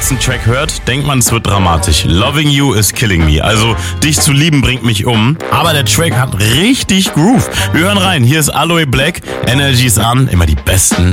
diesen Track hört, denkt man, es wird dramatisch. Loving you is killing me. Also, dich zu lieben bringt mich um. Aber der Track hat richtig Groove. Wir hören rein. Hier ist Aloe Black. Energy ist an. Immer die besten